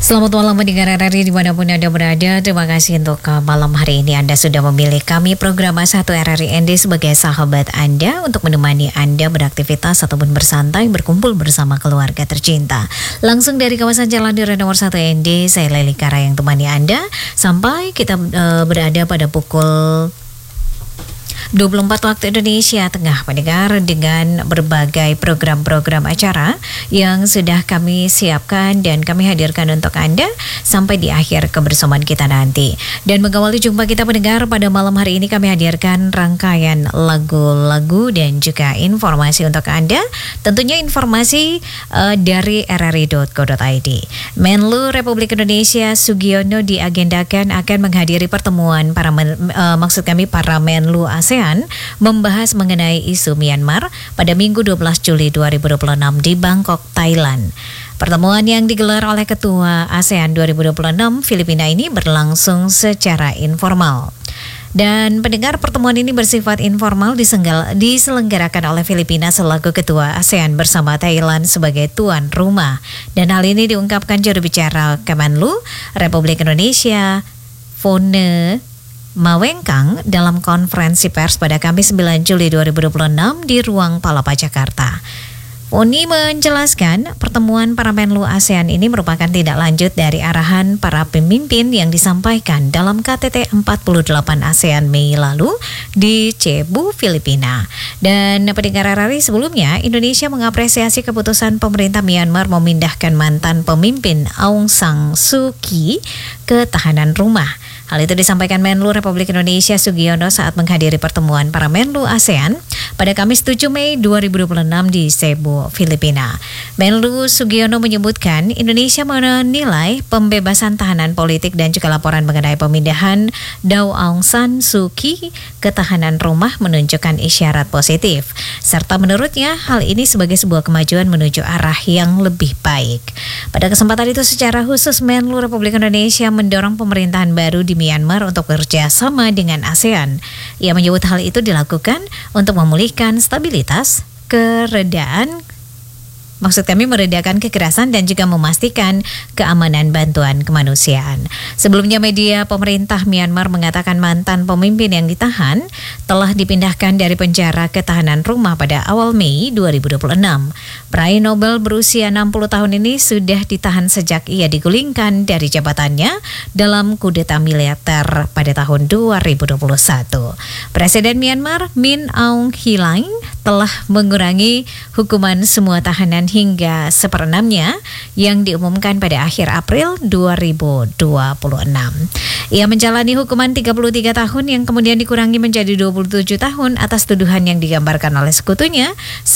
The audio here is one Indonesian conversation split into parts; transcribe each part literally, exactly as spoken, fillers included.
Selamat malam mendengar R R I dimanapun Anda berada. Terima kasih untuk uh, malam hari ini Anda sudah memilih kami program satu R R I N D sebagai sahabat Anda untuk menemani Anda beraktivitas ataupun bersantai berkumpul bersama keluarga tercinta. Langsung dari kawasan Jalan Dira nomor satu N D, saya Leli Kara yang temani Anda sampai kita uh, berada pada pukul dua puluh empat waktu Indonesia Tengah, pendengar, dengan berbagai program-program acara yang sudah kami siapkan dan kami hadirkan untuk Anda sampai di akhir kebersamaan kita nanti. Dan mengawali jumpa kita pendengar pada malam hari ini, kami hadirkan rangkaian lagu-lagu dan juga informasi untuk Anda. Tentunya informasi uh, dari r r i dot co dot i d. Menlu Republik Indonesia Sugiono diagendakan akan menghadiri pertemuan para men, uh, maksud kami para Menlu ASEAN membahas mengenai isu Myanmar pada Minggu dua belas Juli dua ribu dua puluh enam di Bangkok, Thailand. Pertemuan yang digelar oleh Ketua ASEAN dua ribu dua puluh enam Filipina ini berlangsung secara informal. Dan pendengar, pertemuan ini bersifat informal disenggal, diselenggarakan oleh Filipina selaku Ketua ASEAN bersama Thailand sebagai tuan rumah. Dan hal ini diungkapkan juru bicara Kemenlu Republik Indonesia, Fone Mawengkang, dalam konferensi pers pada Kamis sembilan Juli dua ribu dua puluh enam di Ruang Palapa, Jakarta. Foni menjelaskan pertemuan para Menlu ASEAN ini merupakan tindak lanjut dari arahan para pemimpin yang disampaikan dalam K T T empat puluh delapan ASEAN Mei lalu di Cebu, Filipina. Dan pendengar R R I, sebelumnya Indonesia mengapresiasi keputusan pemerintah Myanmar memindahkan mantan pemimpin Aung San Suu Kyi ke tahanan rumah. Hal itu disampaikan Menlu Republik Indonesia Sugiono saat menghadiri pertemuan para Menlu ASEAN pada Kamis tujuh Mei dua ribu dua puluh enam di Cebu, Filipina. Menlu Sugiono menyebutkan Indonesia menilai pembebasan tahanan politik dan juga laporan mengenai pemindahan Daw Aung San Suu Kyi ke tahanan rumah menunjukkan isyarat positif. Serta menurutnya hal ini sebagai sebuah kemajuan menuju arah yang lebih baik. Pada kesempatan itu secara khusus Menlu Republik Indonesia mendorong pemerintahan baru di Myanmar untuk bekerja sama dengan ASEAN. Ia menyebut hal itu dilakukan untuk memulihkan stabilitas, keredaan, maksud kami meredakan kekerasan dan juga memastikan keamanan bantuan kemanusiaan. Sebelumnya media pemerintah Myanmar mengatakan mantan pemimpin yang ditahan telah dipindahkan dari penjara ke tahanan rumah pada awal Mei dua ribu dua puluh enam. Peraih Nobel berusia enam puluh tahun ini sudah ditahan sejak ia digulingkan dari jabatannya dalam kudeta militer pada tahun dua ribu dua puluh satu. Presiden Myanmar Min Aung Hlaing telah mengurangi hukuman semua tahanan hingga seperenamnya yang diumumkan pada akhir April dua ribu dua puluh enam. Ia menjalani hukuman tiga puluh tiga tahun yang kemudian dikurangi menjadi dua puluh tujuh tahun atas tuduhan yang digambarkan oleh sekutunya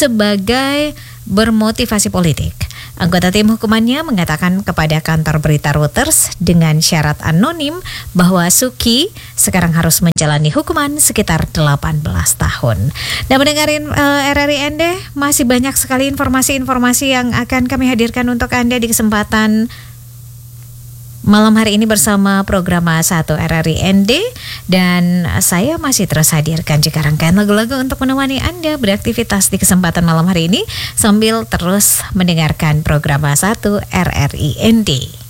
sebagai bermotivasi politik. Anggota tim hukumannya mengatakan kepada kantor berita Reuters dengan syarat anonim bahwa Suu Kyi sekarang harus menjalani hukuman sekitar delapan belas tahun. Dan mendengarin uh, R R I N D, masih banyak sekali informasi-informasi yang akan kami hadirkan untuk Anda di kesempatan malam hari ini bersama program satu R R I N D. Dan saya masih terus hadirkan juga rangkaian lagu-lagu untuk menemani Anda beraktivitas di kesempatan malam hari ini sambil terus mendengarkan program satu R R I N D.